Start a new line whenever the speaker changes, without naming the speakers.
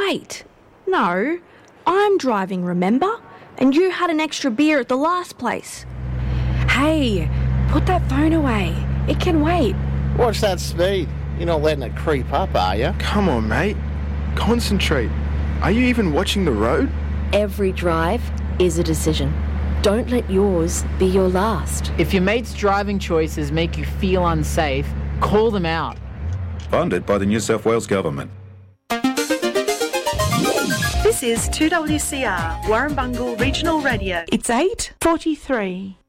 wait. No, I'm driving, remember? And you had an extra beer at the last place. Hey, put that phone away. It can wait.
Watch that speed. You're not letting it creep up, are you?
Come on, mate. Concentrate. Are you even watching the road?
Every drive is a decision. Don't let yours be your last.
If your mate's driving choices make you feel unsafe, call them out.
Funded by the New South Wales Government.
This is 2WCR, Warrumbungle Regional Radio.
It's 8:43.